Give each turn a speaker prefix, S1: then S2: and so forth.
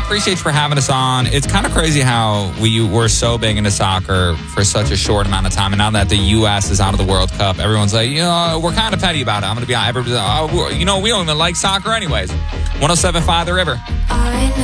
S1: appreciate you for having us on. It's kind of crazy how we were so big into soccer for such a short amount of time. And now that the U.S. is out of the World Cup, everyone's like, we're kind of petty about it. I'm going to be honest. We don't even like soccer anyways. 107.5 The River.